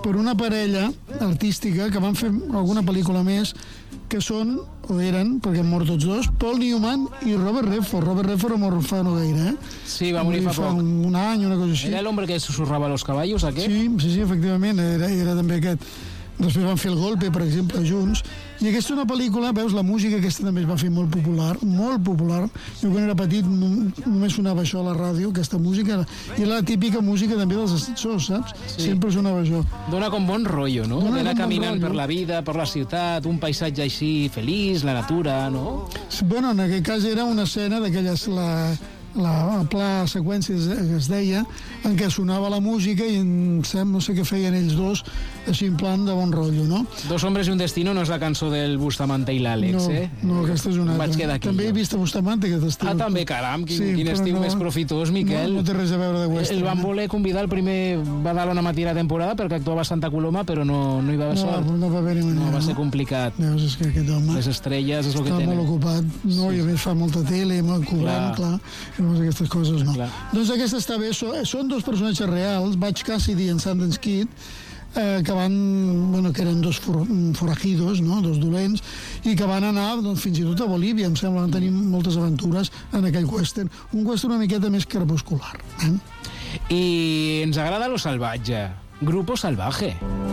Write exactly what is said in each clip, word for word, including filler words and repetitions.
per una parella artística que van fer alguna pel·lícula més, que són, o eren, perquè han mort tots dos, Paul Newman i Robert Redford. Robert Redford ha mort fa no gaire, eh? Sí, va morir fa fa poc. un, un any, una cosa així. Era l'home que susurrava los caballos, aquest? Sí, sí, sí, efectivament, era, era també aquest. Després van fer El Golpe, per exemple, junts. I aquesta és una pel·lícula, veus, la música aquesta també es va fer molt popular, molt popular. Jo quan era petit només sonava això a la ràdio, aquesta música, i la típica música també dels ascensors, saps? Sí. Sempre sonava això. Dona com bon rotllo, no? Dona D'anar com bon caminant rotllo. per la vida, per la ciutat, un paisatge així feliç, la natura, no? Bueno, en aquest cas era una escena d'aquelles... La... la pla seqüència que es deia, en què sonava la música i en, no sé què feien ells dos, així en plan de bon rotllo, no? Dos hombres i un destino no és la cançó del Bustamante i l'Àlex, no, eh? No, aquesta és una altra. Vaig quedar aquí. També jo. he vist a Bustamante aquest estiu. Ah, també, caram, quin, sí, quin estiu no, més profitós, Miquel. No, no té res a veure de western. El van voler convidar el primer Badalona Matí de temporada perquè actuava a Santa Coloma, però no, no hi va haver no, sort. No va haver-hi manera. No, va ser complicat. Veus, és que aquest home... Les estrelles és el que tenen. Està molt ocupat, no? Sí. I a més fa molta tele, molt cobrant, clar. clar. Aquestes coses, no. Clar. Doncs aquesta està bé. Són dos personatges reals, Butch Cassidy i en Sundance Kid, eh, que van, bueno, que eren dos for, forajidos, no? Dos dolents, i que van anar, doncs, fins i tot a Bolívia, em sembla, van tenir moltes aventures en aquell western. Un western una miqueta més crepuscular. Eh? I ens agrada lo salvatge. Grupo Salvaje.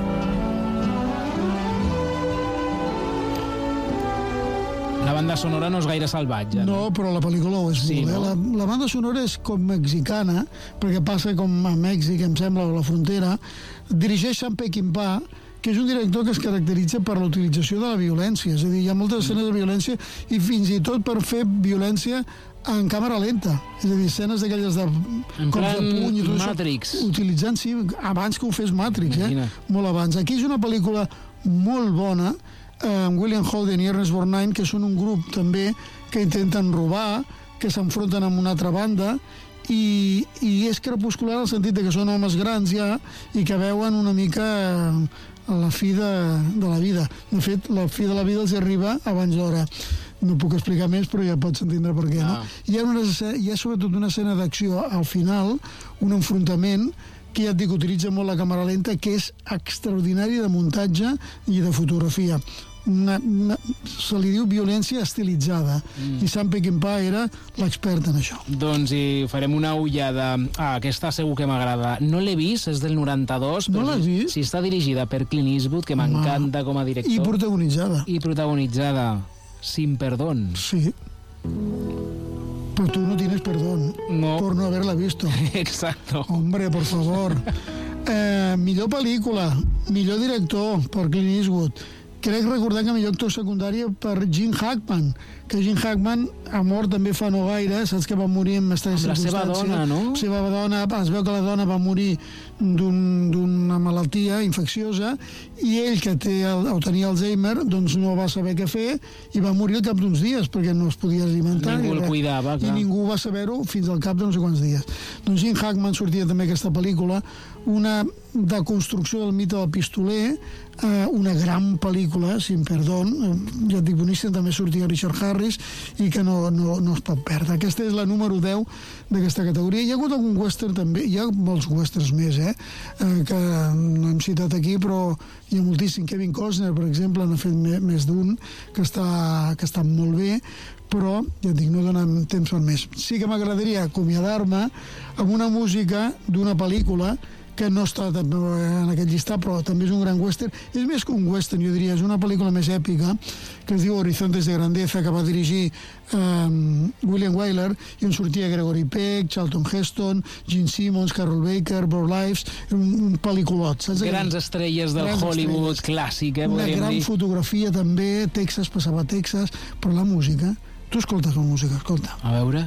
La banda sonora no és gaire salvatge, no? No, però la pel·lícula ho és sí, molt, no? eh? La, la banda sonora és com mexicana, perquè passa com a Mèxic, em sembla, a la frontera. Dirigeix Sam Peckinpah, que és un director que es caracteritza per la utilització de la violència. És a dir, hi ha moltes escenes de violència i fins i tot per fer violència en càmera lenta. És a dir, escenes d'aquelles de cops de puny i tot Matrix. això. Utilitzant, sí, abans que ho fes Matrix, Imagina. eh? Molt abans. Aquí és una pel·lícula molt bona, amb William Holden i Ernest Borgnine, que són un grup també que intenten robar, que s'enfronten amb una altra banda, i, i és crepuscular en el sentit de que són homes grans ja i que veuen una mica a la fi de, de la vida. De fet, la fi de la vida els arriba abans d'hora. No puc explicar més, però ja pots entendre per què, no? Ah. Hi ha, una, hi ha sobretot una escena d'acció al final, un enfrontament que ja et dic, utilitza molt la càmera lenta, que és extraordinari de muntatge i de fotografia. Una, una, se li diu violència estilitzada, mm. i Sam Peckinpah era l'expert en això. Doncs hi farem una ullada. Ah, aquesta segur que m'agrada. No l'he vist, és del noranta-dos. No l'has vist? Si està dirigida per Clint Eastwood, que m'encanta com a director. I protagonitzada. I protagonitzada. Sin perdón. Sí. Pero tú no tienes perdón no. por no haberla visto. Exacto. Hombre, por favor. Eh, millor pel·lícula, millor director per Clint Eastwood. Crec recordar que millor actor secundari per Gene Hackman, que Gene Hackman ha mort també fa no gaire, saps que va morir en estrès amb la seva dona, no? La seva dona, es veu que la dona va morir d'un, d'una malaltia infecciosa i ell, que té el, o tenia Alzheimer, doncs no va saber què fer i va morir al cap d'uns dies perquè no es podia alimentar. Ningú el cuidava, clar. I ningú va saber-ho fins al cap de no sé quants dies. Doncs Gene Hackman sortia també aquesta pel·lícula, una deconstrucció del mite del pistoler, eh, una gran pel·lícula, sin perdón, eh, ja et dic, boníssim, també sortia Richard Harris i que no, no, no es pot perdre. Aquesta és la número deu d'aquesta categoria. Hi ha hagut algun western també, hi ha molts westerns més, eh, eh que no hem citat aquí, però hi ha moltíssim. Kevin Costner, per exemple, n'ha fet més, més d'un, que està, que està molt bé, però, ja et dic, no donem temps per més. Sí que m'agradaria acomiadar-me amb una música d'una pel·lícula que no està en aquest llistat, però també és un gran western. És més que un western, jo diria, és una pel·lícula més èpica, que es diu Horizontes de Grandeza, que va dirigir um, William Wyler, i on sortia Gregory Peck, Charlton Heston, Gene Simmons, Carol Baker, Bro Lives, un, un pel·liculot, saps? Grans estrelles del grans Hollywood estrelles. Clàssic, eh? Una gran dir. Fotografia també, Texas, passava a Texas, però la música... Tu escoltes la música, escolta. A veure...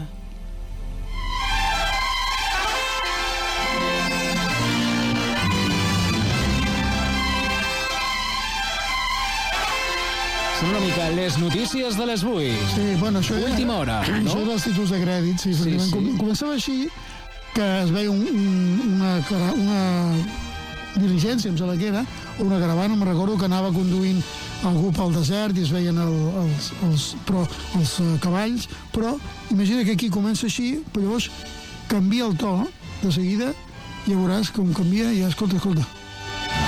Són una mica les notícies de les vuit. Sí, bueno, això última hora, no? Això dels títols de crèdit, sí, perquè sí, sí. Començava així, que es veia un, un, una, una diligència, em sembla que era, o una caravana, em recordo que anava conduint algú pel desert i es veien el, els, els, però, els uh, cavalls, però imagina que aquí comença així, però llavors canvia el to de seguida i ja veuràs com canvia i ja, escolta, escolta.